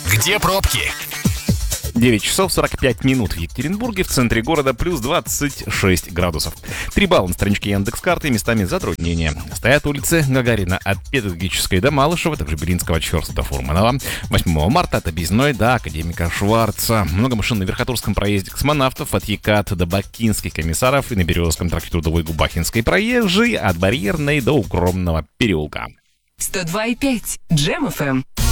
Где пробки? 9 часов 45 минут в Екатеринбурге, в центре города плюс 26 градусов. 3 балла на страничке Яндекс.Карты, местами затруднения. Стоят улицы Гагарина от Педагогической до Малышева, также Белинского, Чёрста до Фурманова. 8 марта от Объездной до Академика Шварца. Много машин на Верхотурском проезде Космонавтов, от Екат до Бакинских комиссаров и на Березовском тракте Трудовой Губахинской проезжей, от Барьерной до Укромного переулка. 102,5 Джем FM.